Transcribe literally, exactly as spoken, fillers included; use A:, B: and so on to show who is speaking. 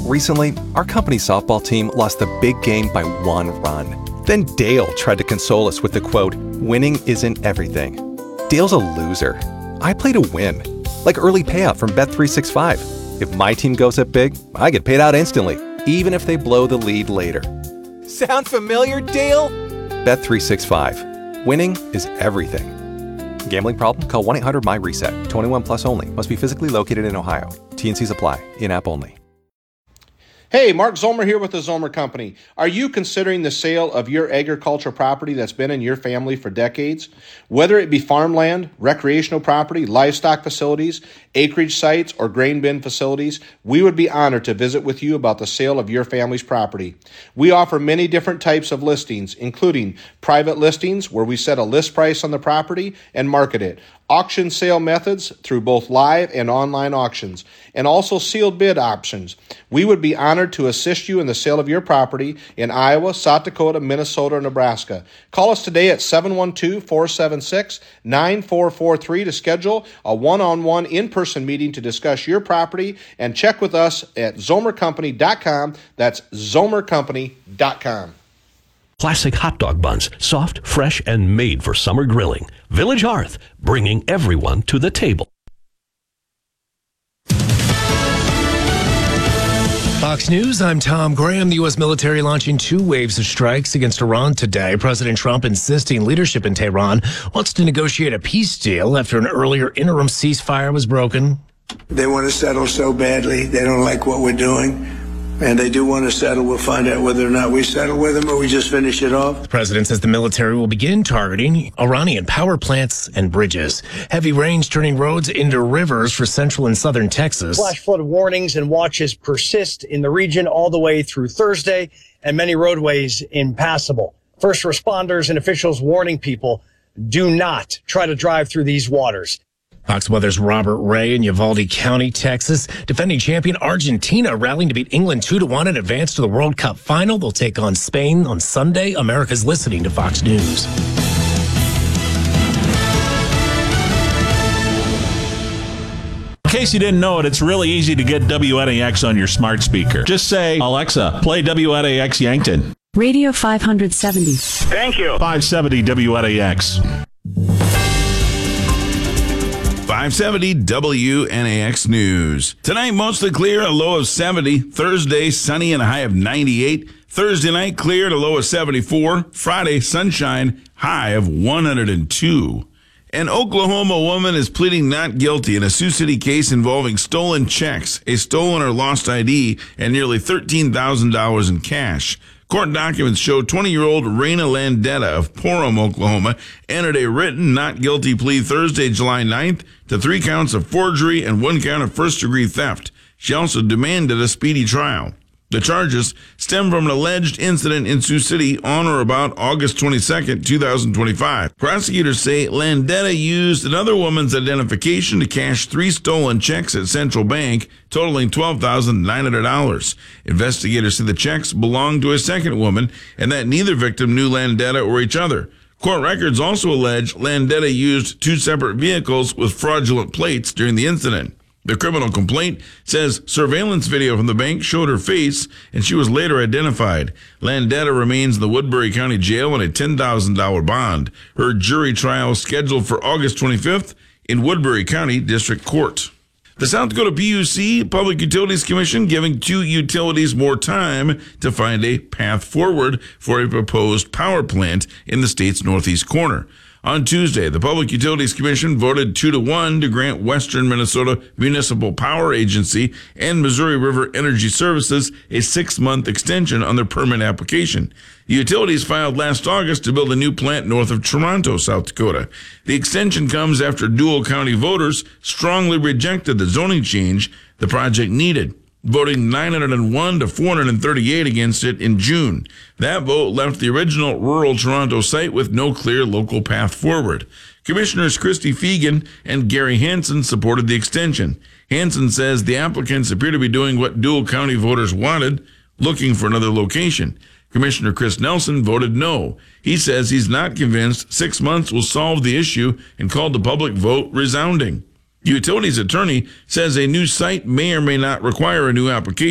A: Recently, our company softball team lost the big game by one run. Then Dale tried to console us with the quote, "Winning isn't everything." Dale's a loser. I play to win. Like early payout from Bet three sixty-five. If my team goes up big, I get paid out instantly, even if they blow the lead later. Sound familiar, Dale? Bet three sixty-five. Winning is everything. Gambling problem? Call one eight hundred M Y reset. twenty-one plus only. Must be physically located in Ohio. T N Cs apply. In-app only.
B: Hey, Mark Zomer here with the Zomer Company. Are you considering the sale of your agricultural property that's been in your family for decades? Whether it be farmland, recreational property, livestock facilities, acreage sites, or grain bin facilities, we would be honored to visit with you about the sale of your family's property. We offer many different types of listings, including private listings where we set a list price on the property and market it, auction sale methods through both live and online auctions, and also sealed bid options. We would be honored to assist you in the sale of your property in Iowa, South Dakota, Minnesota, or Nebraska. Call us today at seven one two, four seven six, nine four four three to schedule a one-on-one in-person meeting to discuss your property, and check with us at zomer company dot com. That's zomer company dot com.
C: Classic hot dog buns, soft, fresh, and made for summer grilling. Village Hearth, bringing everyone to the table.
D: Fox News, I'm Tom Graham. The U S military launching two waves of strikes against Iran today. President Trump insisting leadership in Tehran wants to negotiate a peace deal after an earlier interim ceasefire was broken.
E: They want to settle so badly. They don't like what we're doing. And they do want to settle. We'll find out whether or not we settle with them or we just finish it off.
D: The president says the military will begin targeting Iranian power plants and bridges. Heavy rains turning roads into rivers for central and southern Texas.
F: Flash flood warnings and watches persist in the region all the way through Thursday, and many roadways impassable. First responders and officials warning people, do not try to drive through these waters.
D: Fox Weather's Robert Ray in Uvalde County, Texas. Defending champion Argentina rallying to beat England two to one and advance to the World Cup final. They'll take on Spain on Sunday. America's listening to Fox News.
G: In case you didn't know it, it's really easy to get W N A X on your smart speaker. Just say, Alexa, play W N A X Yankton.
H: Radio five seventy.
G: Thank you. five seventy W N A X.
I: five seventy W N A X News. Tonight, mostly clear, a low of seventy. Thursday, sunny and a high of ninety-eight. Thursday night, clear and a low of seventy-four. Friday, sunshine, high of one hundred two. An Oklahoma woman is pleading not guilty in a Sioux City case involving stolen checks, a stolen or lost I D, and nearly thirteen thousand dollars in cash. Court documents show twenty-year-old Raina Landetta of Porham, Oklahoma, entered a written not guilty plea Thursday, July ninth, to three counts of forgery and one count of first-degree theft. She also demanded a speedy trial. The charges stem from an alleged incident in Sioux City on or about August twenty-second, twenty twenty-five. Prosecutors say Landetta used another woman's identification to cash three stolen checks at Central Bank, totaling twelve thousand nine hundred dollars. Investigators say the checks belonged to a second woman and that neither victim knew Landetta or each other. Court records also allege Landetta used two separate vehicles with fraudulent plates during the incident. The criminal complaint says surveillance video from the bank showed her face, and she was later identified. Landetta remains in the Woodbury County Jail on a ten thousand dollars bond. Her jury trial is scheduled for August twenty-fifth in Woodbury County District Court. The South Dakota P U C, Public Utilities Commission, giving two utilities more time to find a path forward for a proposed power plant in the state's northeast corner. On Tuesday, the Public Utilities Commission voted two to one to grant Western Minnesota Municipal Power Agency and Missouri River Energy Services a six-month extension on their permit application. The utilities filed last August to build a new plant north of Toronto, South Dakota. The extension comes after Dual County voters strongly rejected the zoning change the project needed, voting nine hundred one to four hundred thirty-eight against it in June. That vote left the original rural Toronto site with no clear local path forward. Commissioners Christy Fegan and Gary Hansen supported the extension. Hansen says the applicants appear to be doing what Dual County voters wanted, looking for another location. Commissioner Chris Nelson voted no. He says he's not convinced six months will solve the issue and called the public vote resounding. The utilities attorney says a new site may or may not require a new application.